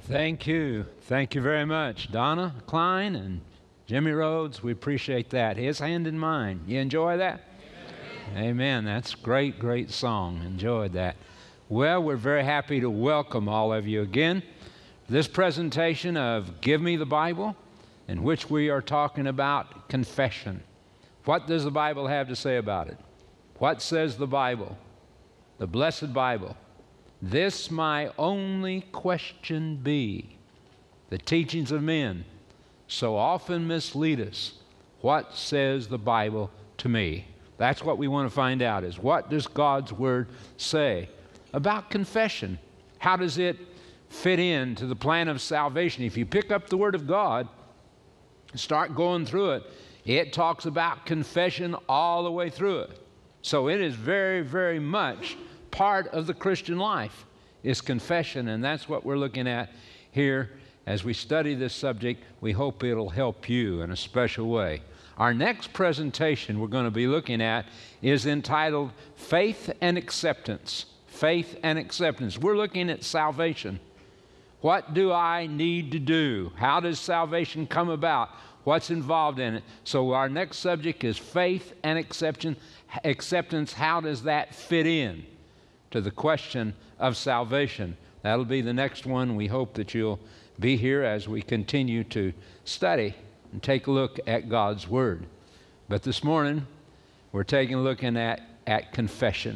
Thank you. Thank you very much, Donna Klein and Jimmy Rhodes. We appreciate that. His hand in mine. You enjoy that? Amen. That's a great, great song. Enjoyed that. Well, we're very happy to welcome all of you again. This presentation of Give Me the Bible, in which we are talking about confession. What does the Bible have to say about it? What says the Bible? The blessed Bible. This my only question be. The teachings of men so often mislead us. What says the Bible to me? That's what we want to find out, is what does God's Word say about confession? How does it fit into the plan of salvation? If you pick up the Word of God and start going through it, it talks about confession all the way through it. So it is very, very much part of the Christian life is confession, and that's what we're looking at here as we study this subject. We hope it'll help you in a special way. Our next presentation we're going to be looking at is entitled Faith and Acceptance. Faith and Acceptance. We're looking at salvation. What do I need to do? How does salvation come about? What's involved in it? So our next subject is faith and acceptance. How does that fit in to the question of salvation? That'll be the next one. We hope that you'll be here as we continue to study and take a look at God's Word. But this morning, we're taking a look at confession.